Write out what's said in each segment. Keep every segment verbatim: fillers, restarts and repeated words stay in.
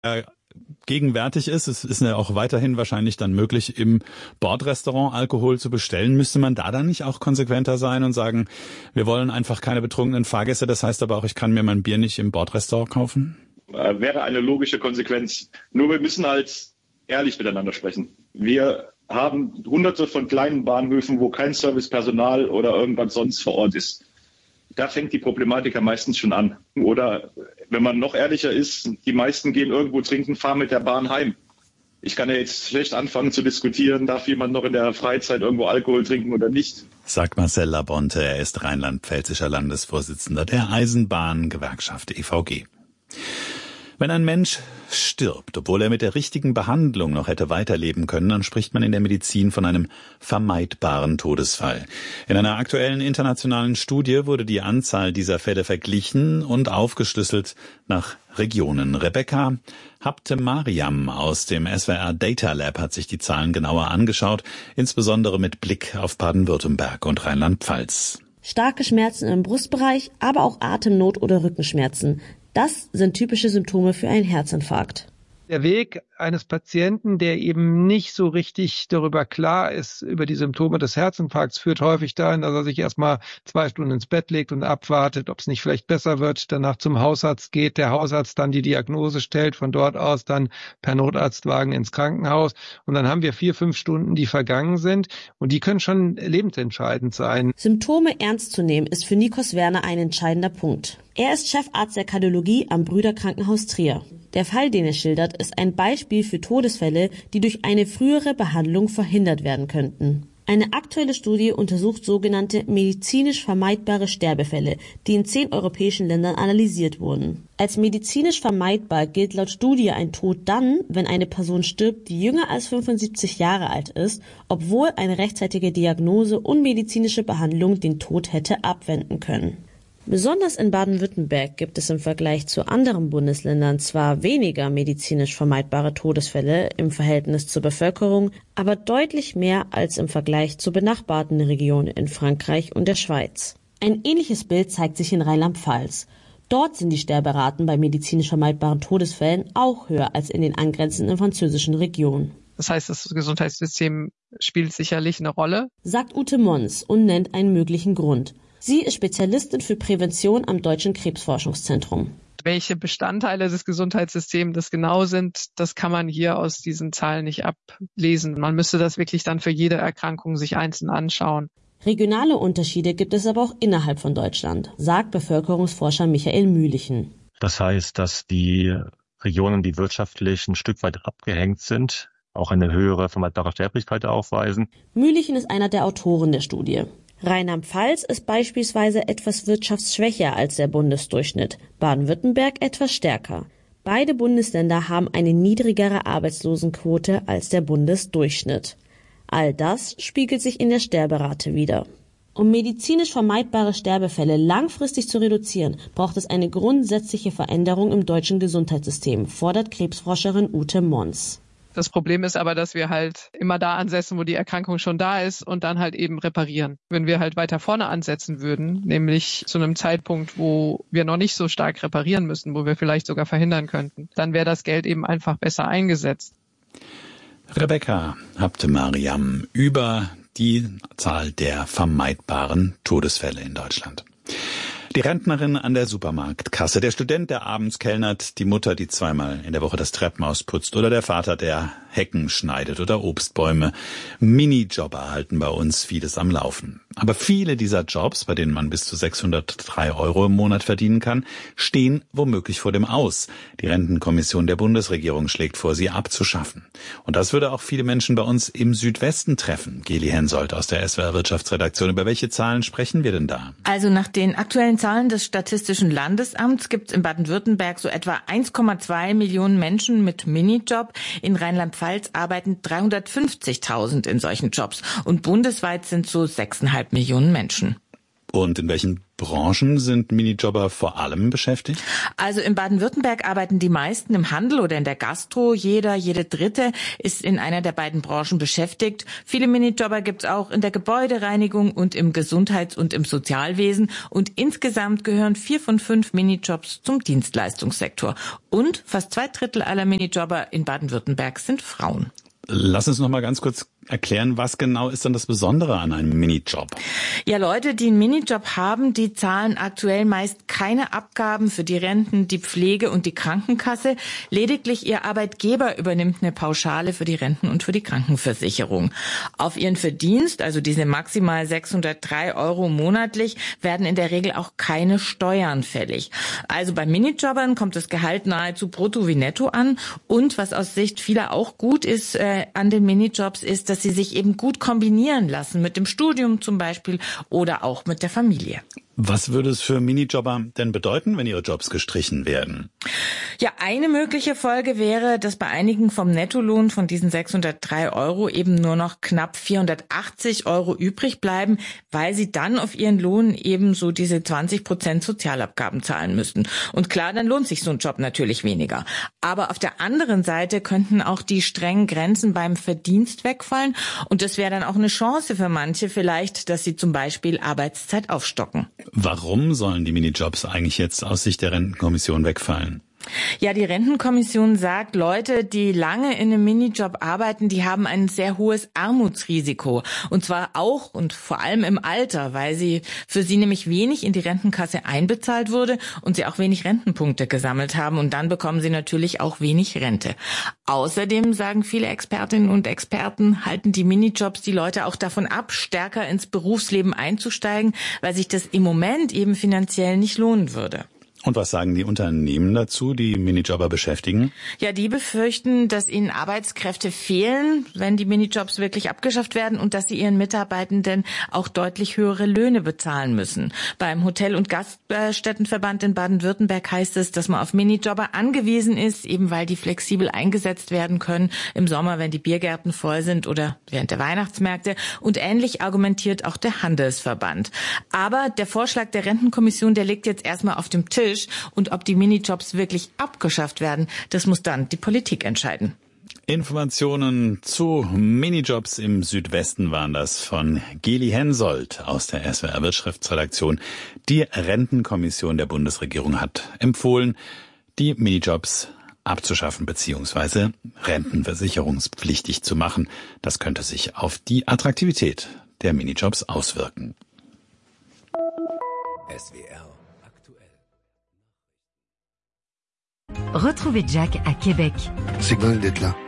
äh, gegenwärtig ist. Es ist ja auch weiterhin wahrscheinlich dann möglich, im Bordrestaurant Alkohol zu bestellen. Müsste man da dann nicht auch konsequenter sein und sagen, wir wollen einfach keine betrunkenen Fahrgäste, das heißt aber auch, ich kann mir mein Bier nicht im Bordrestaurant kaufen? Äh, wäre eine logische Konsequenz. Nur wir müssen halt ehrlich miteinander sprechen. Wir haben hunderte von kleinen Bahnhöfen, wo kein Servicepersonal oder irgendwas sonst vor Ort ist. Da fängt die Problematik ja meistens schon an. Oder wenn man noch ehrlicher ist, die meisten gehen irgendwo trinken, fahren mit der Bahn heim. Ich kann ja jetzt schlecht anfangen zu diskutieren, darf jemand noch in der Freizeit irgendwo Alkohol trinken oder nicht. Sagt Marcel Labonte, er ist rheinland-pfälzischer Landesvorsitzender der Eisenbahngewerkschaft E V G. Wenn ein Mensch stirbt, obwohl er mit der richtigen Behandlung noch hätte weiterleben können, dann spricht man in der Medizin von einem vermeidbaren Todesfall. In einer aktuellen internationalen Studie wurde die Anzahl dieser Fälle verglichen und aufgeschlüsselt nach Regionen. Rebecca Habtemariam aus dem S W R Data Lab hat sich die Zahlen genauer angeschaut, insbesondere mit Blick auf Baden-Württemberg und Rheinland-Pfalz. Starke Schmerzen im Brustbereich, aber auch Atemnot oder Rückenschmerzen. Das sind typische Symptome für einen Herzinfarkt. Der Weg eines Patienten, der eben nicht so richtig darüber klar ist, über die Symptome des Herzinfarkts, führt häufig dahin, dass er sich erstmal zwei Stunden ins Bett legt und abwartet, ob es nicht vielleicht besser wird, danach zum Hausarzt geht, der Hausarzt dann die Diagnose stellt, von dort aus dann per Notarztwagen ins Krankenhaus. Und dann haben wir vier, fünf Stunden, die vergangen sind und die können schon lebensentscheidend sein. Symptome ernst zu nehmen, ist für Nikos Werner ein entscheidender Punkt. Er ist Chefarzt der Kardiologie am Brüderkrankenhaus Trier. Der Fall, den er schildert, ist ein Beispiel für Todesfälle, die durch eine frühere Behandlung verhindert werden könnten. Eine aktuelle Studie untersucht sogenannte medizinisch vermeidbare Sterbefälle, die in zehn europäischen Ländern analysiert wurden. Als medizinisch vermeidbar gilt laut Studie ein Tod dann, wenn eine Person stirbt, die jünger als fünfundsiebzig Jahre alt ist, obwohl eine rechtzeitige Diagnose und medizinische Behandlung den Tod hätte abwenden können. Besonders in Baden-Württemberg gibt es im Vergleich zu anderen Bundesländern zwar weniger medizinisch vermeidbare Todesfälle im Verhältnis zur Bevölkerung, aber deutlich mehr als im Vergleich zu benachbarten Regionen in Frankreich und der Schweiz. Ein ähnliches Bild zeigt sich in Rheinland-Pfalz. Dort sind die Sterberaten bei medizinisch vermeidbaren Todesfällen auch höher als in den angrenzenden französischen Regionen. Das heißt, das Gesundheitssystem spielt sicherlich eine Rolle, sagt Ute Mons und nennt einen möglichen Grund. Sie ist Spezialistin für Prävention am Deutschen Krebsforschungszentrum. Welche Bestandteile des Gesundheitssystems das genau sind, das kann man hier aus diesen Zahlen nicht ablesen. Man müsste das wirklich dann für jede Erkrankung sich einzeln anschauen. Regionale Unterschiede gibt es aber auch innerhalb von Deutschland, sagt Bevölkerungsforscher Michael Mühlichen. Das heißt, dass die Regionen, die wirtschaftlich ein Stück weit abgehängt sind, auch eine höhere vermeidbare Sterblichkeit aufweisen. Mühlichen ist einer der Autoren der Studie. Rheinland-Pfalz ist beispielsweise etwas wirtschaftsschwächer als der Bundesdurchschnitt, Baden-Württemberg etwas stärker. Beide Bundesländer haben eine niedrigere Arbeitslosenquote als der Bundesdurchschnitt. All das spiegelt sich in der Sterberate wider. Um medizinisch vermeidbare Sterbefälle langfristig zu reduzieren, braucht es eine grundsätzliche Veränderung im deutschen Gesundheitssystem, fordert Krebsforscherin Ute Mons. Das Problem ist aber, dass wir halt immer da ansetzen, wo die Erkrankung schon da ist und dann halt eben reparieren. Wenn wir halt weiter vorne ansetzen würden, nämlich zu einem Zeitpunkt, wo wir noch nicht so stark reparieren müssen, wo wir vielleicht sogar verhindern könnten, dann wäre das Geld eben einfach besser eingesetzt. Rebecca Habtemariam über die Zahl der vermeidbaren Todesfälle in Deutschland. Die Rentnerin an der Supermarktkasse, der Student, der abends kellnert, die Mutter, die zweimal in der Woche das Treppenhaus putzt oder der Vater, der Hecken schneidet oder Obstbäume. Minijobber halten bei uns vieles am Laufen. Aber viele dieser Jobs, bei denen man bis zu sechshundertdrei Euro im Monat verdienen kann, stehen womöglich vor dem Aus. Die Rentenkommission der Bundesregierung schlägt vor, sie abzuschaffen. Und das würde auch viele Menschen bei uns im Südwesten treffen. Geli Hensoldt aus der S W R Wirtschaftsredaktion. Über welche Zahlen sprechen wir denn da? Also nach den aktuellen Zahlen des Statistischen Landesamts gibt es in Baden-Württemberg so etwa eins Komma zwei Millionen Menschen mit Minijob. In Rheinland-Pfalz arbeiten dreihundertfünfzigtausend in solchen Jobs. Und bundesweit sind so sechseinhalb Millionen Menschen. Und in welchen Branchen sind Minijobber vor allem beschäftigt? Also in Baden-Württemberg arbeiten die meisten im Handel oder in der Gastro. Jeder, jede Dritte ist in einer der beiden Branchen beschäftigt. Viele Minijobber gibt es auch in der Gebäudereinigung und im Gesundheits- und im Sozialwesen. Und insgesamt gehören vier von fünf Minijobs zum Dienstleistungssektor. Und fast zwei Drittel aller Minijobber in Baden-Württemberg sind Frauen. Lass uns noch mal ganz kurz erklären, was genau ist denn das Besondere an einem Minijob? Ja, Leute, die einen Minijob haben, die zahlen aktuell meist keine Abgaben für die Renten, die Pflege und die Krankenkasse. Lediglich ihr Arbeitgeber übernimmt eine Pauschale für die Renten und für die Krankenversicherung. Auf ihren Verdienst, also diese maximal sechshundertdrei Euro monatlich, werden in der Regel auch keine Steuern fällig. Also bei Minijobbern kommt das Gehalt nahezu brutto wie netto an. Und was aus Sicht vieler auch gut ist äh, an den Minijobs, ist, dass sie sich eben gut kombinieren lassen mit dem Studium zum Beispiel oder auch mit der Familie. Was würde es für Minijobber denn bedeuten, wenn ihre Jobs gestrichen werden? Ja, eine mögliche Folge wäre, dass bei einigen vom Nettolohn von diesen sechshundertdrei Euro eben nur noch knapp vierhundertachtzig Euro übrig bleiben, weil sie dann auf ihren Lohn eben so diese zwanzig Prozent Sozialabgaben zahlen müssten. Und klar, dann lohnt sich so ein Job natürlich weniger. Aber auf der anderen Seite könnten auch die strengen Grenzen beim Verdienst wegfallen. Und das wäre dann auch eine Chance für manche vielleicht, dass sie zum Beispiel Arbeitszeit aufstocken. Warum sollen die Minijobs eigentlich jetzt aus Sicht der Rentenkommission wegfallen? Ja, die Rentenkommission sagt, Leute, die lange in einem Minijob arbeiten, die haben ein sehr hohes Armutsrisiko. Und zwar auch und vor allem im Alter, weil sie für sie nämlich wenig in die Rentenkasse einbezahlt wurde und sie auch wenig Rentenpunkte gesammelt haben. Und dann bekommen sie natürlich auch wenig Rente. Außerdem, sagen viele Expertinnen und Experten, halten die Minijobs die Leute auch davon ab, stärker ins Berufsleben einzusteigen, weil sich das im Moment eben finanziell nicht lohnen würde. Und was sagen die Unternehmen dazu, die Minijobber beschäftigen? Ja, die befürchten, dass ihnen Arbeitskräfte fehlen, wenn die Minijobs wirklich abgeschafft werden und dass sie ihren Mitarbeitenden auch deutlich höhere Löhne bezahlen müssen. Beim Hotel- und Gaststättenverband in Baden-Württemberg heißt es, dass man auf Minijobber angewiesen ist, eben weil die flexibel eingesetzt werden können im Sommer, wenn die Biergärten voll sind oder während der Weihnachtsmärkte. Und ähnlich argumentiert auch der Handelsverband. Aber der Vorschlag der Rentenkommission, der liegt jetzt erstmal auf dem Tisch. Und ob die Minijobs wirklich abgeschafft werden, das muss dann die Politik entscheiden. Informationen zu Minijobs im Südwesten waren das von Geli Hensoldt aus der S W R Wirtschaftsredaktion. Die Rentenkommission der Bundesregierung hat empfohlen, die Minijobs abzuschaffen bzw. rentenversicherungspflichtig zu machen. Das könnte sich auf die Attraktivität der Minijobs auswirken. S W R aktuell. Retrouvez Jack à Québec. C'est dingue d'être là.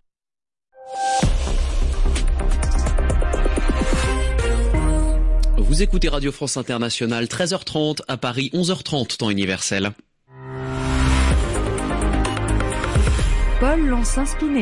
Vous écoutez Radio France Internationale, treize heures trente à Paris, onze heures trente temps universel. Paul Lancin-Spinelli.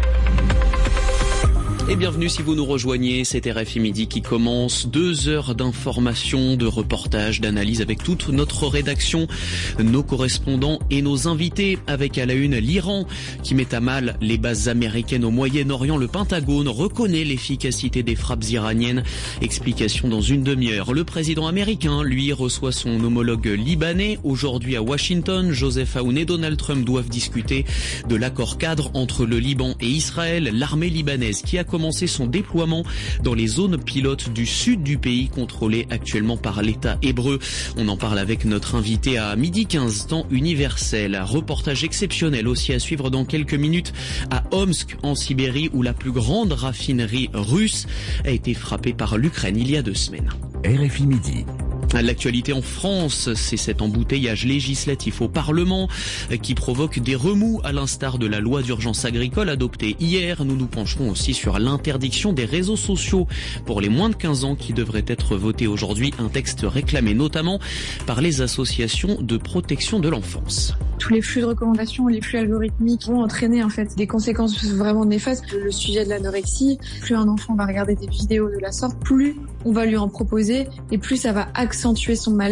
Et bienvenue si vous nous rejoignez, c'est R F I Midi qui commence. Deux heures d'informations, de reportages, d'analyses avec toute notre rédaction, nos correspondants et nos invités. Avec à la une l'Iran qui met à mal les bases américaines au Moyen-Orient. Le Pentagone reconnaît l'efficacité des frappes iraniennes. Explication dans une demi-heure. Le président américain, lui, reçoit son homologue libanais. Aujourd'hui à Washington, Joseph Aoun et Donald Trump doivent discuter de l'accord cadre entre le Liban et Israël. L'armée libanaise qui a commencé son déploiement dans les zones pilotes du sud du pays contrôlées actuellement par l'État hébreu. On en parle avec notre invité à midi quinze temps universel. Un reportage exceptionnel aussi à suivre dans quelques minutes à Omsk en Sibérie où la plus grande raffinerie russe a été frappée par l'Ukraine il y a deux semaines. R F I Midi. L'actualité en France, c'est cet embouteillage législatif au Parlement qui provoque des remous à l'instar de la loi d'urgence agricole adoptée hier. Nous nous pencherons aussi sur l'interdiction des réseaux sociaux pour les moins de quinze ans qui devrait être voté aujourd'hui. Un texte réclamé notamment par les associations de protection de l'enfance. Tous les flux de recommandations, les flux algorithmiques vont entraîner en fait des conséquences vraiment néfastes. Le sujet de l'anorexie, plus un enfant va regarder des vidéos de la sorte, plus on va lui en proposer et plus ça va accentuer son mal-être.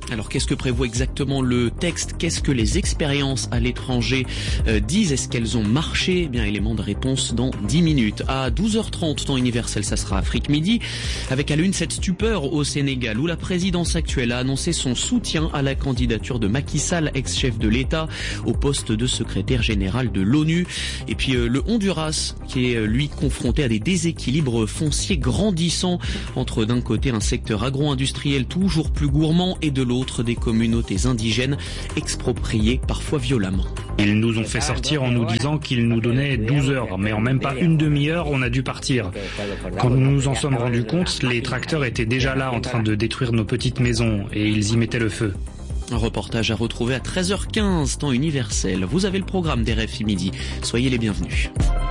Alors qu'est-ce que prévoit exactement le texte? Qu'est-ce que les expériences à l'étranger euh, disent? Est-ce qu'elles ont marché? Eh bien, élément de réponse dans dix minutes. À douze heures trente, temps universel, ça sera Afrique Midi, avec à l'une cette stupeur au Sénégal, où la présidence actuelle a annoncé son soutien à la candidature de Macky Sall, ex-chef de l'État, au poste de secrétaire général de l'ONU. Et puis euh, le Honduras, qui est lui confronté à des déséquilibres fonciers grandissants, entre d'un côté un secteur agro-industriel toujours plus gourmand et de l'autre des communautés indigènes expropriées parfois violemment. Ils nous ont fait sortir en nous disant qu'ils nous donnaient douze heures, mais en même pas une demi-heure, on a dû partir. Quand nous nous en sommes rendus compte, les tracteurs étaient déjà là en train de détruire nos petites maisons et ils y mettaient le feu. Un reportage à retrouver à treize heures quinze, temps universel. Vous avez le programme des R F I Midi. Soyez les bienvenus.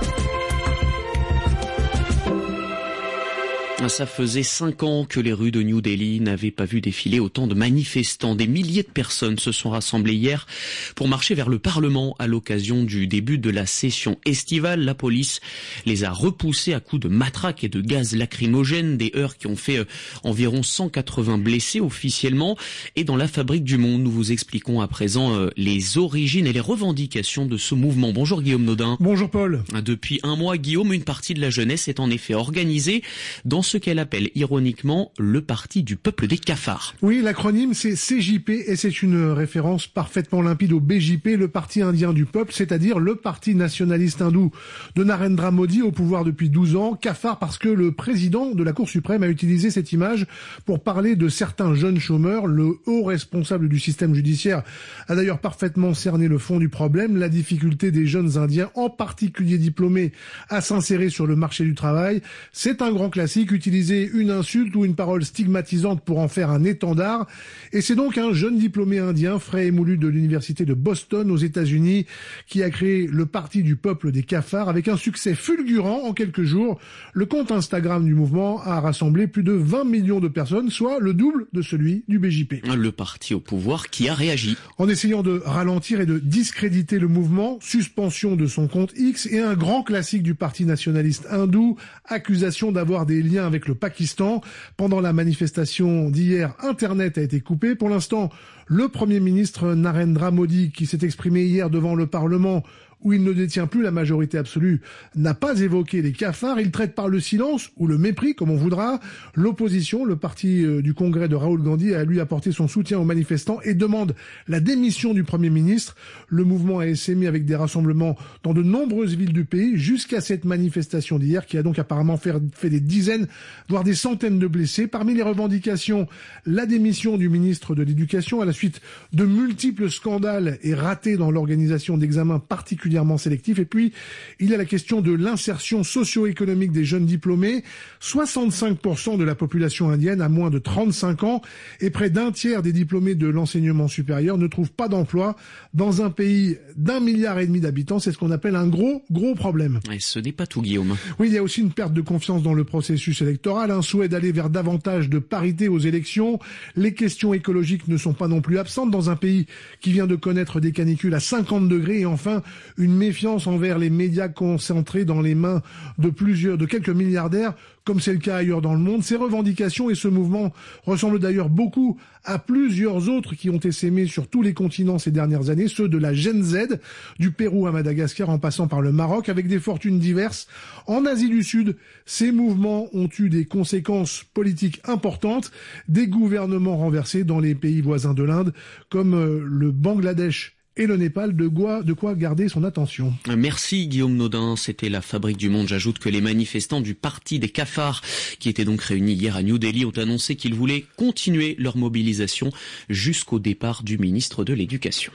Ça faisait cinq ans que les rues de New Delhi n'avaient pas vu défiler autant de manifestants. Des milliers de personnes se sont rassemblées hier pour marcher vers le Parlement à l'occasion du début de la session estivale. La police les a repoussés à coups de matraques et de gaz lacrymogène, des heurts qui ont fait euh, environ cent quatre-vingts blessés officiellement. Et dans la Fabrique du Monde, nous vous expliquons à présent euh, les origines et les revendications de ce mouvement. Bonjour Guillaume Naudin. Bonjour Paul. Depuis un mois, Guillaume, une partie de la jeunesse est en effet organisée dans ce qu'elle appelle ironiquement le Parti du peuple des cafards. Oui, l'acronyme c'est C J P et c'est une référence parfaitement limpide au B J P, le Parti indien du peuple, c'est-à-dire le parti nationaliste hindou de Narendra Modi au pouvoir depuis douze ans. Cafard parce que le président de la Cour suprême a utilisé cette image pour parler de certains jeunes chômeurs. Le haut responsable du système judiciaire a d'ailleurs parfaitement cerné le fond du problème, la difficulté des jeunes indiens, en particulier diplômés, à s'insérer sur le marché du travail. C'est un grand classique, utiliser une insulte ou une parole stigmatisante pour en faire un étendard. Et c'est donc un jeune diplômé indien, frais et moulu de l'université de Boston aux États-Unis, qui a créé le Parti du peuple des cafards avec un succès fulgurant en quelques jours. Le compte Instagram du mouvement a rassemblé plus de vingt millions de personnes, soit le double de celui du B J P. Le parti au pouvoir qui a réagi. En essayant de ralentir et de discréditer le mouvement, suspension de son compte X et un grand classique du parti nationaliste hindou, accusation d'avoir des liens avec le Pakistan. Pendant la manifestation d'hier, Internet a été coupé. Pour l'instant, le Premier ministre Narendra Modi, qui s'est exprimé hier devant le Parlement, où il ne détient plus la majorité absolue, n'a pas évoqué les cafards. Il traite par le silence ou le mépris, comme on voudra, l'opposition. Le parti du Congrès de Rahul Gandhi a lui apporté son soutien aux manifestants et demande la démission du Premier ministre. Le mouvement a essaimé avec des rassemblements dans de nombreuses villes du pays jusqu'à cette manifestation d'hier qui a donc apparemment fait, fait des dizaines, voire des centaines de blessés. Parmi les revendications, la démission du ministre de l'Éducation à la suite de multiples scandales et ratés dans l'organisation d'examens particuliers sélectif. Et puis, il y a la question de l'insertion socio-économique des jeunes diplômés. soixante-cinq pour cent de la population indienne a moins de trente-cinq ans et près d'un tiers des diplômés de l'enseignement supérieur ne trouvent pas d'emploi dans un pays d'un milliard et demi d'habitants. C'est ce qu'on appelle un gros, gros problème. Et ce n'est pas tout, Guillaume. Oui, il y a aussi une perte de confiance dans le processus électoral, un souhait d'aller vers davantage de parité aux élections. Les questions écologiques ne sont pas non plus absentes dans un pays qui vient de connaître des canicules à cinquante degrés et enfin, une méfiance envers les médias concentrés dans les mains de plusieurs, de quelques milliardaires, comme c'est le cas ailleurs dans le monde. Ces revendications et ce mouvement ressemblent d'ailleurs beaucoup à plusieurs autres qui ont essaimé sur tous les continents ces dernières années, ceux de la Gen Z, du Pérou à Madagascar en passant par le Maroc, avec des fortunes diverses. En Asie du Sud, ces mouvements ont eu des conséquences politiques importantes, des gouvernements renversés dans les pays voisins de l'Inde, comme le Bangladesh et le Népal, de quoi, de quoi garder son attention. Merci Guillaume Naudin, c'était la Fabrique du Monde. J'ajoute que les manifestants du Parti des cafards, qui étaient donc réunis hier à New Delhi, ont annoncé qu'ils voulaient continuer leur mobilisation jusqu'au départ du ministre de l'Éducation.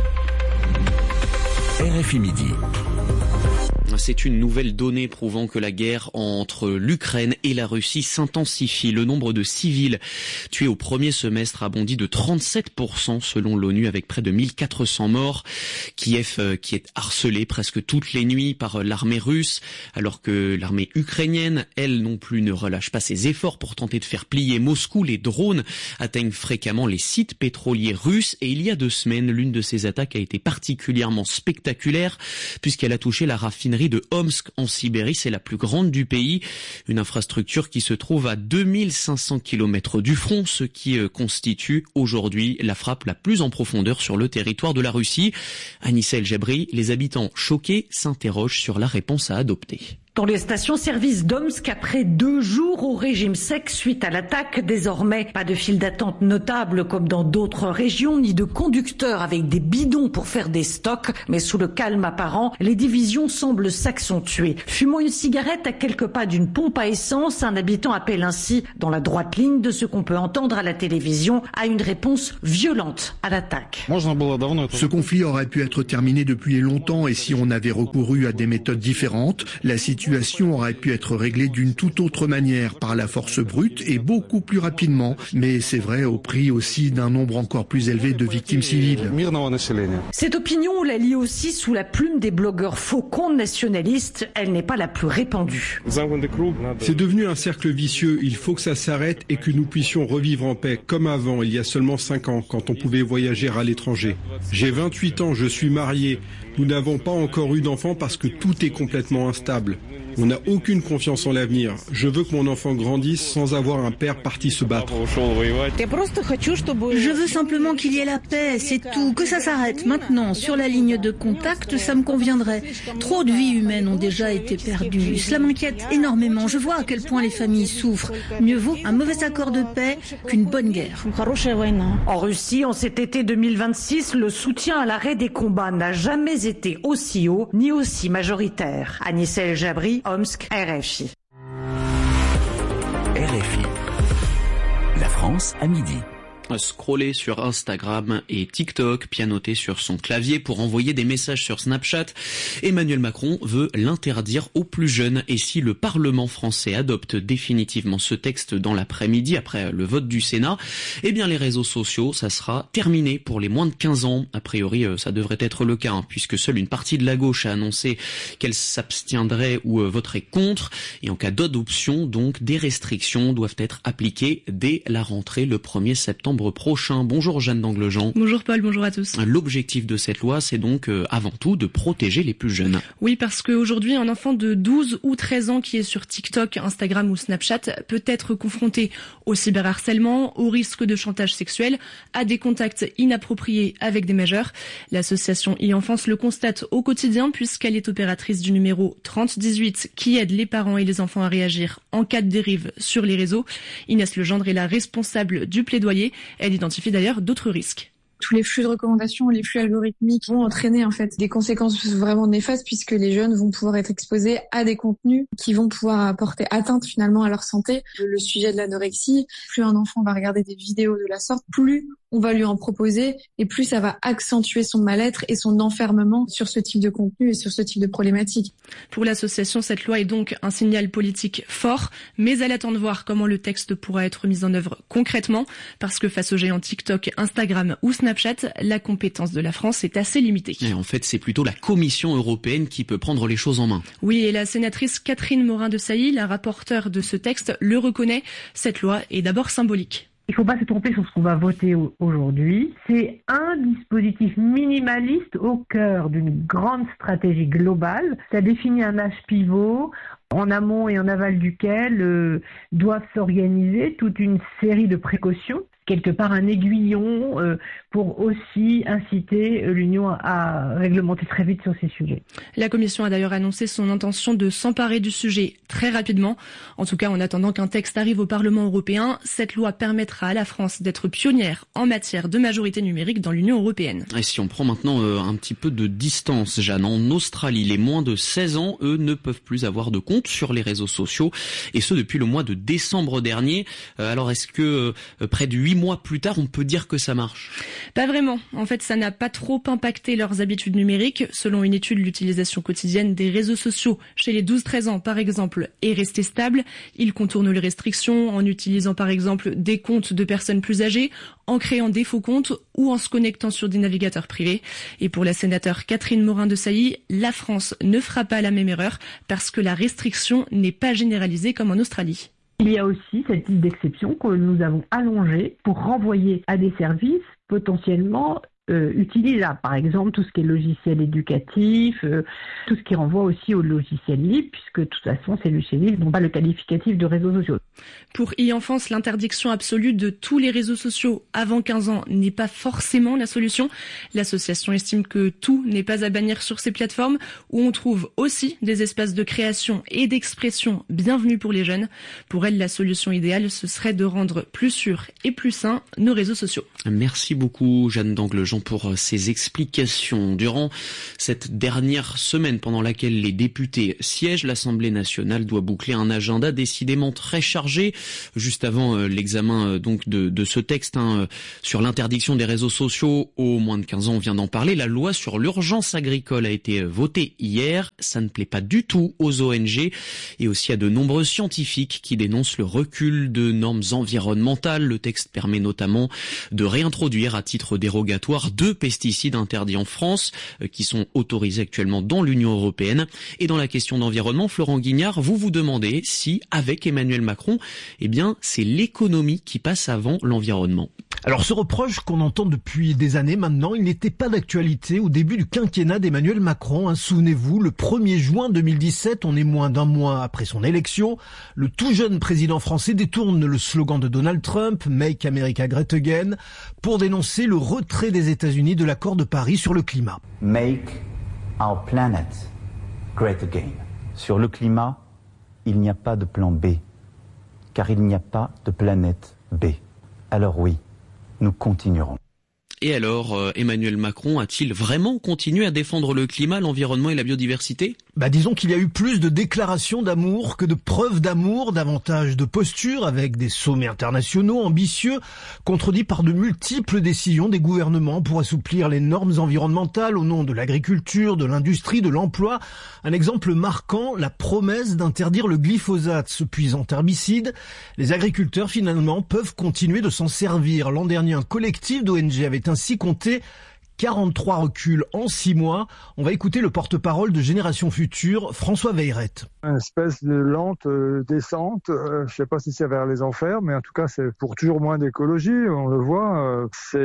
R F I Midi. C'est une nouvelle donnée prouvant que la guerre entre l'Ukraine et la Russie s'intensifie. Le nombre de civils tués au premier semestre a bondi de trente-sept pour cent selon l'ONU, avec près de mille quatre cents morts. Kiev qui est harcelé presque toutes les nuits par l'armée russe, alors que l'armée ukrainienne, elle non plus, ne relâche pas ses efforts pour tenter de faire plier Moscou. Les drones atteignent fréquemment les sites pétroliers russes et il y a deux semaines, l'une de ces attaques a été particulièrement spectaculaire puisqu'elle a touché la raffinerie mairie de Omsk en Sibérie. C'est la plus grande du pays. Une infrastructure qui se trouve à deux mille cinq cents kilomètres du front, ce qui constitue aujourd'hui la frappe la plus en profondeur sur le territoire de la Russie. Anissa El-Jabri, les habitants choqués s'interrogent sur la réponse à adopter. Dans les stations-service d'Omsk, après deux jours au régime sec suite à l'attaque, désormais pas de file d'attente notable comme dans d'autres régions, ni de conducteurs avec des bidons pour faire des stocks, mais sous le calme apparent, les divisions semblent s'accentuer. Fumant une cigarette à quelques pas d'une pompe à essence, un habitant appelle ainsi, dans la droite ligne de ce qu'on peut entendre à la télévision, à une réponse violente à l'attaque. Ce conflit aurait pu être terminé depuis longtemps et si on avait recouru à des méthodes différentes, la situation La situation aurait pu être réglée d'une toute autre manière, par la force brute et beaucoup plus rapidement. Mais c'est vrai au prix aussi d'un nombre encore plus élevé de victimes civiles. Cette opinion, on la lit aussi sous la plume des blogueurs faucons nationalistes. Elle n'est pas la plus répandue. C'est devenu un cercle vicieux. Il faut que ça s'arrête et que nous puissions revivre en paix, comme avant, il y a seulement cinq ans, quand on pouvait voyager à l'étranger. J'ai vingt-huit ans, je suis marié. Nous n'avons pas encore eu d'enfants parce que tout est complètement instable. On n'a aucune confiance en l'avenir. Je veux que mon enfant grandisse sans avoir un père parti se battre. Je veux simplement qu'il y ait la paix, c'est tout. Que ça s'arrête maintenant. Sur la ligne de contact, ça me conviendrait. Trop de vies humaines ont déjà été perdues. Cela m'inquiète énormément. Je vois à quel point les familles souffrent. Mieux vaut un mauvais accord de paix qu'une bonne guerre. En Russie, en cet été deux mille vingt-six, le soutien à l'arrêt des combats n'a jamais été aussi haut ni aussi majoritaire. Anissa El-Jabri, Omsk, R F I. R F I. La France à midi. Scroller sur Instagram et TikTok, pianoter sur son clavier pour envoyer des messages sur Snapchat. Emmanuel Macron veut l'interdire aux plus jeunes. Et si le Parlement français adopte définitivement ce texte dans l'après-midi, après le vote du Sénat, eh bien les réseaux sociaux, ça sera terminé pour les moins de quinze ans. A priori, ça devrait être le cas, hein, puisque seule une partie de la gauche a annoncé qu'elle s'abstiendrait ou voterait contre. Et en cas d'adoption, donc, des restrictions doivent être appliquées dès la rentrée le premier septembre prochain. Bonjour Jeanne d'Anglejean. Bonjour Paul, bonjour à tous. L'objectif de cette loi, c'est donc euh, avant tout de protéger les plus jeunes. Oui, parce qu'aujourd'hui, un enfant de douze ou treize ans qui est sur TikTok, Instagram ou Snapchat peut être confronté au cyberharcèlement, au risque de chantage sexuel, à des contacts inappropriés avec des majeurs. L'association e-Enfance le constate au quotidien puisqu'elle est opératrice du numéro trente dix-huit qui aide les parents et les enfants à réagir en cas de dérive sur les réseaux. Inès Legendre est la responsable du plaidoyer. Elle identifie d'ailleurs d'autres risques. Tous les flux de recommandations, les flux algorithmiques vont entraîner en fait des conséquences vraiment néfastes puisque les jeunes vont pouvoir être exposés à des contenus qui vont pouvoir porter atteinte finalement à leur santé. Le sujet de l'anorexie, plus un enfant va regarder des vidéos de la sorte, plus on va lui en proposer et plus ça va accentuer son mal-être et son enfermement sur ce type de contenu et sur ce type de problématique. Pour l'association, cette loi est donc un signal politique fort, mais elle attend de voir comment le texte pourra être mis en œuvre concrètement, parce que face aux géants TikTok, Instagram ou Snapchat, la compétence de la France est assez limitée. Et en fait, c'est plutôt la Commission européenne qui peut prendre les choses en main. Oui, et la sénatrice Catherine Morin-Desailly, la rapporteure de ce texte, le reconnaît. Cette loi est d'abord symbolique. Il ne faut pas se tromper sur ce qu'on va voter aujourd'hui. C'est un dispositif minimaliste au cœur d'une grande stratégie globale. Ça définit un âge pivot en amont et en aval duquel euh, doivent s'organiser toute une série de précautions. Quelque part un aiguillon euh, pour aussi inciter l'Union à réglementer très vite sur ces sujets. La Commission a d'ailleurs annoncé son intention de s'emparer du sujet très rapidement. En tout cas, en attendant qu'un texte arrive au Parlement européen, cette loi permettra à la France d'être pionnière en matière de majorité numérique dans l'Union européenne. Et si on prend maintenant euh, un petit peu de distance, Jeanne, en Australie, les moins de seize ans, eux, ne peuvent plus avoir de compte sur les réseaux sociaux, et ce depuis le mois de décembre dernier. Euh, alors est-ce que euh, près de huit mois plus tard, on peut dire que ça marche? Pas vraiment. En fait, ça n'a pas trop impacté leurs habitudes numériques. Selon une étude, l'utilisation quotidienne des réseaux sociaux chez les douze treize ans, par exemple, est restée stable. Ils contournent les restrictions en utilisant, par exemple, des comptes de personnes plus âgées, en créant des faux comptes ou en se connectant sur des navigateurs privés. Et pour la sénateur Catherine Morin-Desailly, la France ne fera pas la même erreur parce que la restriction n'est pas généralisée comme en Australie. Il y a aussi cette liste d'exceptions que nous avons allongée pour renvoyer à des services potentiellement euh, utilisables. Par exemple, tout ce qui est logiciel éducatif, euh, tout ce qui renvoie aussi au logiciel libre, puisque de toute façon, ces logiciels libres n'ont pas le qualificatif de réseaux sociaux. Pour e-enfance, l'interdiction absolue de tous les réseaux sociaux avant quinze ans n'est pas forcément la solution. L'association estime que tout n'est pas à bannir sur ces plateformes, où on trouve aussi des espaces de création et d'expression bienvenus pour les jeunes. Pour elle, la solution idéale, ce serait de rendre plus sûrs et plus sains nos réseaux sociaux. Merci beaucoup, Jeanne d'Anglejean, pour ces explications. Durant cette dernière semaine pendant laquelle les députés siègent, l'Assemblée nationale doit boucler un agenda décidément très chargé. Juste avant euh, l'examen euh, donc de, de ce texte hein, euh, sur l'interdiction des réseaux sociaux aux moins de quinze ans, on vient d'en parler. La loi sur l'urgence agricole a été votée hier. Ça ne plaît pas du tout aux O N G et aussi à de nombreux scientifiques qui dénoncent le recul de normes environnementales. Le texte permet notamment de réintroduire à titre dérogatoire deux pesticides interdits en France euh, qui sont autorisés actuellement dans l'Union européenne. Et dans la question d'environnement, Florent Guignard, vous vous demandez si, avec Emmanuel Macron, eh bien, c'est l'économie qui passe avant l'environnement. Alors ce reproche qu'on entend depuis des années maintenant, il n'était pas d'actualité au début du quinquennat d'Emmanuel Macron. Hein, souvenez-vous, le premier juin deux mille dix-sept, on est moins d'un mois après son élection, le tout jeune président français détourne le slogan de Donald Trump, « Make America Great Again », pour dénoncer le retrait des États-Unis de l'accord de Paris sur le climat. « Make our planet great again ». Sur le climat, il n'y a pas de plan B, car il n'y a pas de planète B. Alors oui, nous continuerons. Et alors, euh, Emmanuel Macron a-t-il vraiment continué à défendre le climat, l'environnement et la biodiversité ? Bah disons qu'il y a eu plus de déclarations d'amour que de preuves d'amour, davantage de postures avec des sommets internationaux ambitieux, contredits par de multiples décisions des gouvernements pour assouplir les normes environnementales au nom de l'agriculture, de l'industrie, de l'emploi. Un exemple marquant, la promesse d'interdire le glyphosate, ce puissant herbicide. Les agriculteurs finalement peuvent continuer de s'en servir. L'an dernier, un collectif d'O N G avait ainsi compté quarante-trois reculs en six mois. On va écouter le porte-parole de Génération Future, François Veyrette. Une espèce de lente euh, descente, euh, je ne sais pas si c'est vers les enfers, mais en tout cas c'est pour toujours moins d'écologie, on le voit, euh, c'est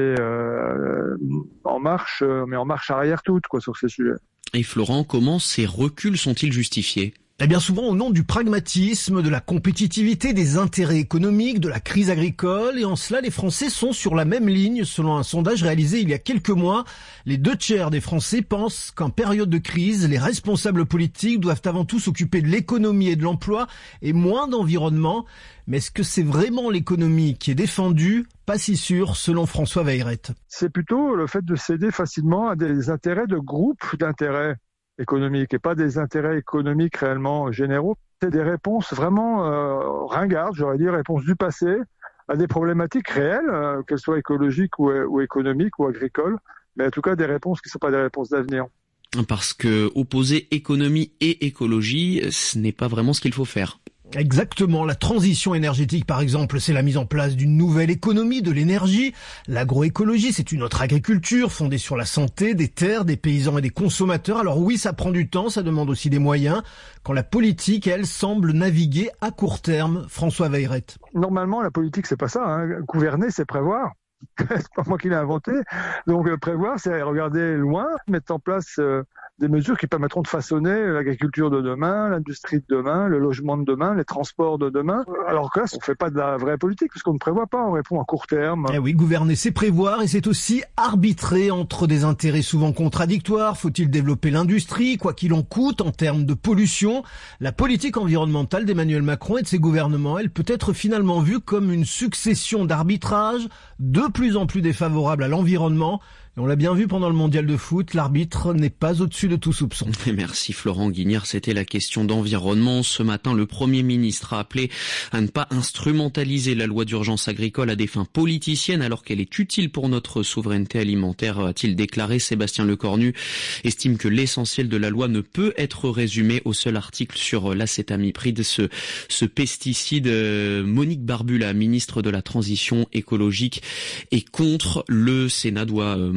euh, en marche, euh, mais en marche arrière toute quoi, sur ces sujets. Et Florent, comment ces reculs sont-ils justifiés ? Eh bien souvent au nom du pragmatisme, de la compétitivité, des intérêts économiques, de la crise agricole. Et en cela, les Français sont sur la même ligne. Selon un sondage réalisé il y a quelques mois, les deux tiers des Français pensent qu'en période de crise, les responsables politiques doivent avant tout s'occuper de l'économie et de l'emploi et moins d'environnement. Mais est-ce que c'est vraiment l'économie qui est défendue ? Pas si sûr, selon François Veyrette. C'est plutôt le fait de céder facilement à des intérêts de groupes d'intérêts économiques et pas des intérêts économiques réellement généraux. C'est des réponses vraiment euh, ringardes, j'aurais dit, réponses du passé à des problématiques réelles, euh, qu'elles soient écologiques ou, ou économiques ou agricoles, mais en tout cas des réponses qui ne sont pas des réponses d'avenir. Parce que opposer économie et écologie, ce n'est pas vraiment ce qu'il faut faire. Exactement. La transition énergétique, par exemple, c'est la mise en place d'une nouvelle économie de l'énergie. L'agroécologie, c'est une autre agriculture fondée sur la santé des terres, des paysans et des consommateurs. Alors oui, ça prend du temps, ça demande aussi des moyens. Quand la politique, elle, semble naviguer à court terme. François Veyrette. Normalement, la politique, c'est pas ça. Hein. Gouverner, c'est prévoir. C'est pas moi qui l'ai inventé. Donc euh, prévoir, c'est regarder loin, mettre en place euh, des mesures qui permettront de façonner l'agriculture de demain, l'industrie de demain, le logement de demain, les transports de demain. Alors que là, on fait pas de la vraie politique puisqu'on ne prévoit pas, on répond à court terme. Eh oui, gouverner, c'est prévoir et c'est aussi arbitrer entre des intérêts souvent contradictoires. Faut-il développer l'industrie, quoi qu'il en coûte, en termes de pollution ? La politique environnementale d'Emmanuel Macron et de ses gouvernements, elle peut être finalement vue comme une succession d'arbitrages de plus en plus défavorables à l'environnement. Et on l'a bien vu pendant le mondial de foot, l'arbitre n'est pas au-dessus de tout soupçon. Merci Florent Guignard, c'était la question d'environnement. Ce matin, le Premier ministre a appelé à ne pas instrumentaliser la loi d'urgence agricole à des fins politiciennes alors qu'elle est utile pour notre souveraineté alimentaire, a-t-il déclaré. Sébastien Lecornu estime que l'essentiel de la loi ne peut être résumé au seul article sur l'acétamipride, ce, ce pesticide. Monique Barbula, ministre de la Transition écologique, est contre. Le Sénat doit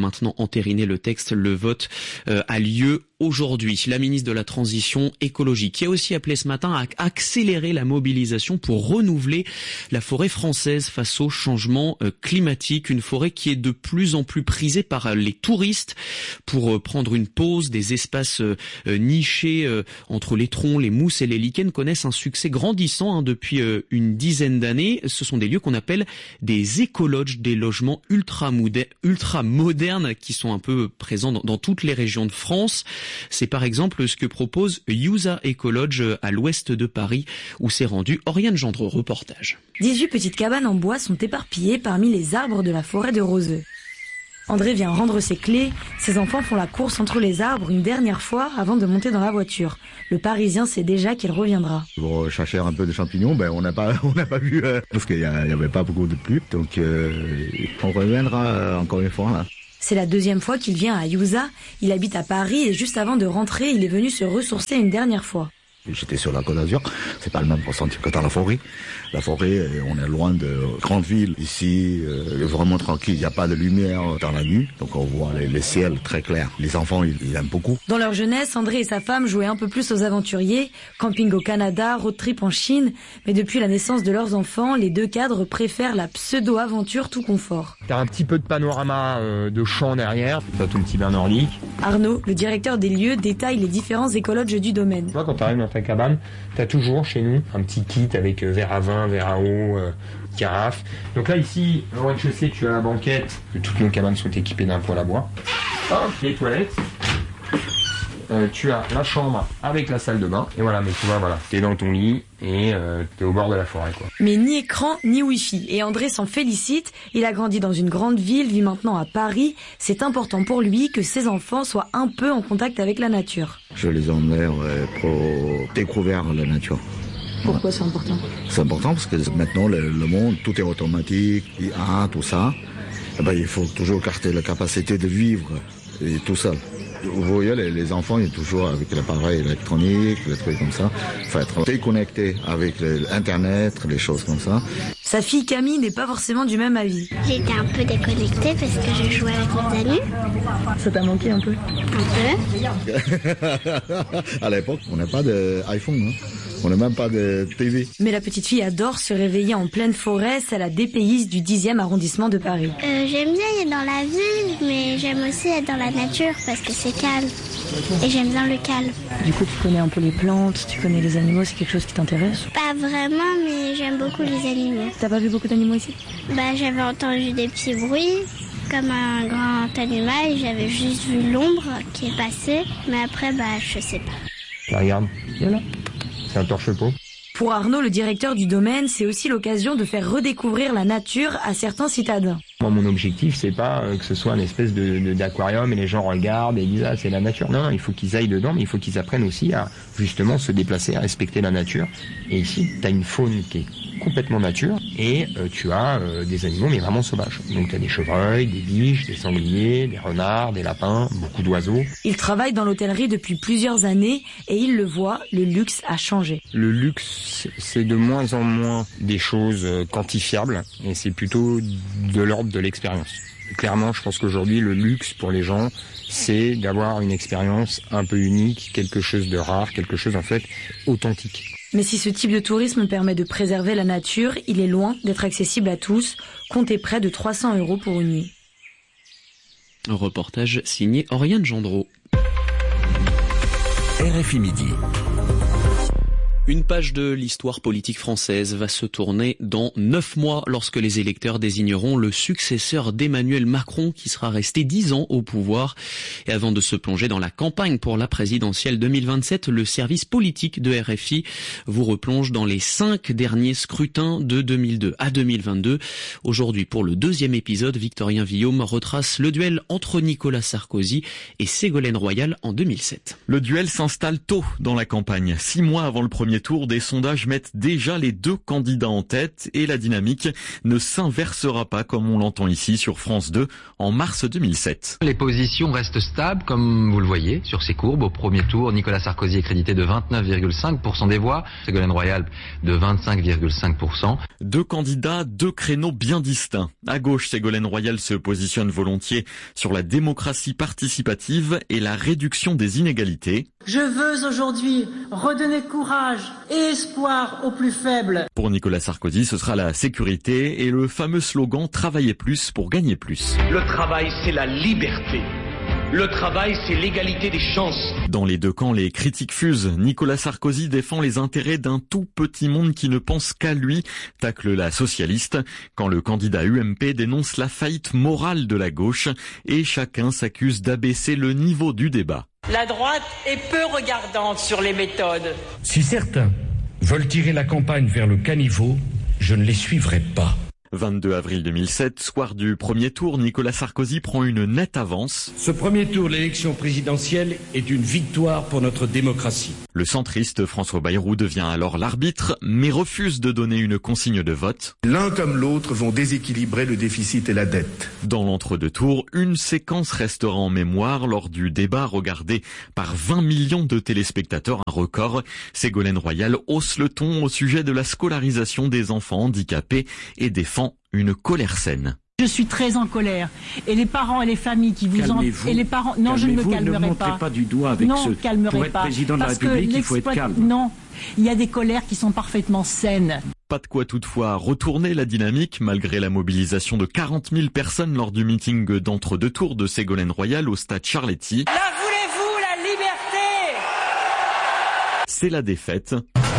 maintenant entériner le texte. Le vote euh, a lieu aujourd'hui. La ministre de la Transition écologique qui a aussi appelé ce matin à accélérer la mobilisation pour renouveler la forêt française face au changement climatique. Une forêt qui est de plus en plus prisée par les touristes pour prendre une pause. Des espaces nichés entre les troncs, les mousses et les lichens connaissent un succès grandissant hein, depuis une dizaine d'années. Ce sont des lieux qu'on appelle des écologes, des logements ultra, ultra modernes qui sont un peu présents dans, dans toutes les régions de France. C'est par exemple ce que propose Yusa Ecolodge à l'ouest de Paris où s'est rendu Oriane Gendreau, reportage. dix-huit petites cabanes en bois sont éparpillées parmi les arbres de la forêt de Roseux. André vient rendre ses clés. Ses enfants font la course entre les arbres une dernière fois avant de monter dans la voiture. Le Parisien sait déjà qu'il reviendra. Pour chercher un peu de champignons, ben on n'a pas, on n'a pas vu euh, parce qu'il y, y avait pas beaucoup de pluie, donc euh, on reviendra euh, encore une fois là. C'est la deuxième fois qu'il vient à Yusa. Il habite à Paris et juste avant de rentrer, il est venu se ressourcer une dernière fois. J'étais sur la Côte d'Azur, c'est pas le même ressenti que dans la forêt. La forêt, on est loin de grandes villes. Ici, euh, vraiment tranquille, il n'y a pas de lumière dans la nuit, donc on voit les, les ciels très clairs. Les enfants, ils, ils aiment beaucoup. Dans leur jeunesse, André et sa femme jouaient un peu plus aux aventuriers, camping au Canada, road trip en Chine. Mais depuis la naissance de leurs enfants, les deux cadres préfèrent la pseudo-aventure tout confort. T'as un petit peu de panorama euh, de champs derrière, t'as ton petit bain nordique. Arnaud, le directeur des lieux, détaille les différents écologes du domaine. Tu vois, quand t'arrives dans ta cabane, t'as toujours chez nous un petit kit avec euh, verre à vin, verre à eau, euh, carafe. Donc là ici, au rez-de-chaussée, tu as la banquette. Toutes nos cabanes sont équipées d'un poêle à bois. Hop, les toilettes. Euh, tu as la chambre avec la salle de bain. Et voilà, mais tu vois, voilà, t'es dans ton lit et euh, t'es au bord de la forêt, quoi. Mais ni écran, ni wifi. Et André s'en félicite. Il a grandi dans une grande ville, vit maintenant à Paris. C'est important pour lui que ses enfants soient un peu en contact avec la nature. Je les emmène ouais, pour découvrir la nature. Pourquoi c'est important? C'est important parce que maintenant, le, le monde, tout est automatique, I A, tout ça. Et ben, il faut toujours garder la capacité de vivre et tout seul. Vous voyez, les, les enfants, ils sont toujours avec l'appareil électronique, les trucs comme ça. Il faut être déconnecté avec l'Internet, les choses comme ça. Sa fille Camille n'est pas forcément du même avis. J'étais un peu déconnectée parce que je jouais avec mes amis. Ça t'a manqué un peu? Un peu. À l'époque, on n'a pas d'iPhone, hein. On n'a même pas de T V. Mais la petite fille adore se réveiller en pleine forêt, c'est la dépayse du dixième arrondissement de Paris. Euh, j'aime bien être dans la ville, mais j'aime aussi être dans la nature parce que c'est calme. Et j'aime bien le calme. Du coup, tu connais un peu les plantes, tu connais les animaux, c'est quelque chose qui t'intéresse? Pas vraiment, mais j'aime beaucoup les animaux. T'as pas vu beaucoup d'animaux ici? Bah, j'avais entendu des petits bruits, comme un grand animal, j'avais juste vu l'ombre qui est passée, mais après, bah, je sais pas. Là, regarde, il est là. C'est un torche-peau. Pour Arnaud, le directeur du domaine, c'est aussi l'occasion de faire redécouvrir la nature à certains citadins. Moi, mon objectif, c'est pas que ce soit une espèce de, de d'aquarium et les gens regardent et disent ah c'est la nature. Non, non, il faut qu'ils aillent dedans, mais il faut qu'ils apprennent aussi à justement se déplacer, à respecter la nature. Et ici, tu as une faune qui est complètement nature et euh, tu as euh, des animaux mais vraiment sauvages. Donc tu as des chevreuils, des biches, des sangliers, des renards, des lapins, beaucoup d'oiseaux. Il travaille dans l'hôtellerie depuis plusieurs années et il le voit, le luxe a changé. Le luxe, c'est de moins en moins des choses quantifiables et c'est plutôt de l'ordre de l'expérience. Clairement, je pense qu'aujourd'hui, le luxe pour les gens, c'est d'avoir une expérience un peu unique, quelque chose de rare, quelque chose en fait authentique. Mais si ce type de tourisme permet de préserver la nature, il est loin d'être accessible à tous. Comptez près de trois cents euros pour une nuit. Un reportage signé Oriane Gendreau. R F I Midi. Une page de l'histoire politique française va se tourner dans neuf mois lorsque les électeurs désigneront le successeur d'Emmanuel Macron qui sera resté dix ans au pouvoir. Et avant de se plonger dans la campagne pour la présidentielle deux mille vingt-sept, le service politique de R F I vous replonge dans les cinq derniers scrutins de deux mille deux à deux mille vingt-deux. Aujourd'hui, pour le deuxième épisode, Victorien Villaume retrace le duel entre Nicolas Sarkozy et Ségolène Royal en deux mille sept. Le duel s'installe tôt dans la campagne, six mois avant le premier premier tour, des sondages mettent déjà les deux candidats en tête et la dynamique ne s'inversera pas comme on l'entend ici sur France deux en mars deux mille sept. Les positions restent stables comme vous le voyez sur ces courbes. Au premier tour, Nicolas Sarkozy est crédité de vingt-neuf virgule cinq pour cent des voix, Ségolène Royal de vingt-cinq virgule cinq pour cent. Deux candidats, deux créneaux bien distincts. À gauche, Ségolène Royal se positionne volontiers sur la démocratie participative et la réduction des inégalités. Je veux aujourd'hui redonner courage et espoir aux plus faibles. Pour Nicolas Sarkozy, ce sera la sécurité et le fameux slogan « Travailler plus pour gagner plus ». Le travail, c'est la liberté. Le travail, c'est l'égalité des chances. Dans les deux camps, les critiques fusent. Nicolas Sarkozy défend les intérêts d'un tout petit monde qui ne pense qu'à lui, tacle la socialiste, quand le candidat U M P dénonce la faillite morale de la gauche et chacun s'accuse d'abaisser le niveau du débat. La droite est peu regardante sur les méthodes. Si certains veulent tirer la campagne vers le caniveau, je ne les suivrai pas. vingt-deux avril deux mille sept, soir du premier tour, Nicolas Sarkozy prend une nette avance. Ce premier tour de l'élection présidentielle est une victoire pour notre démocratie. Le centriste François Bayrou devient alors l'arbitre, mais refuse de donner une consigne de vote. L'un comme l'autre vont déséquilibrer le déficit et la dette. Dans l'entre-deux tours, une séquence restera en mémoire lors du débat regardé par vingt millions de téléspectateurs, un record. Ségolène Royal hausse le ton au sujet de la scolarisation des enfants handicapés et défend une colère saine. Je suis très en colère. Et les parents et les familles qui vous en... Et les parents... Non, je ne me calmerai ne pas. Ne pas du doigt avec non, ce... calmerai Pour être pas. président de la République, il faut être calme. Non, il y a des colères qui sont parfaitement saines. Pas de quoi toutefois retourner la dynamique malgré la mobilisation de quarante mille personnes lors du meeting d'entre-deux tours de Ségolène Royal au stade Charletti. La voulez-vous, la liberté? C'est la défaite.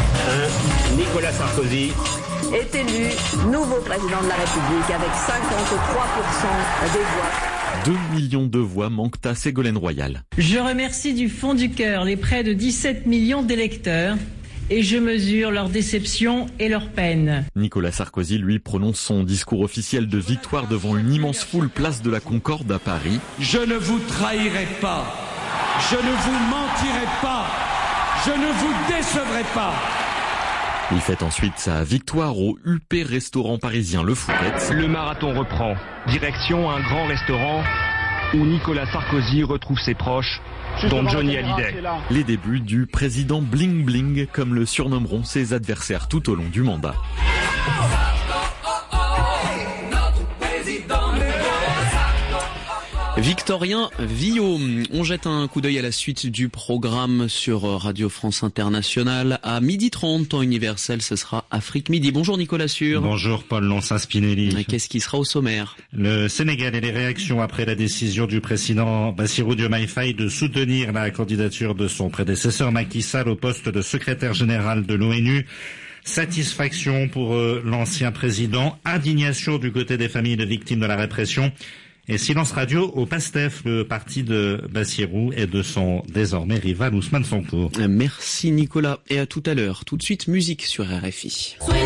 Un Nicolas Sarkozy est élu nouveau président de la République avec cinquante-trois pour cent des voix. deux millions de voix manquent à Ségolène Royal. Je remercie du fond du cœur les près de dix-sept millions d'électeurs et je mesure leur déception et leur peine. Nicolas Sarkozy, lui, prononce son discours officiel de victoire devant une immense foule place de la Concorde à Paris. Je ne vous trahirai pas, je ne vous mentirai pas, je ne vous décevrai pas. Il fête ensuite sa victoire au U P restaurant parisien Le Fouquet. Le marathon reprend. Direction un grand restaurant où Nicolas Sarkozy retrouve ses proches, dont Johnny Hallyday. Les débuts du président bling bling, comme le surnommeront ses adversaires tout au long du mandat. Victorien Villot. On jette un coup d'œil à la suite du programme sur Radio France Internationale. À midi trente, temps universel, ce sera Afrique Midi. Bonjour Nicolas Sûr. Bonjour Paul Lonsin-Spinelli. Qu'est-ce qui sera au sommaire? Le Sénégal et les réactions après la décision du président Bassirou Diomaye Faye de soutenir la candidature de son prédécesseur Macky Sall au poste de secrétaire général de l'ONU. Satisfaction pour euh, l'ancien président, indignation du côté des familles de victimes de la répression. Et silence radio au PASTEF, le parti de Bassirou et de son désormais rival Ousmane Sonko. Merci Nicolas et à tout à l'heure. Tout de suite, musique sur R F I.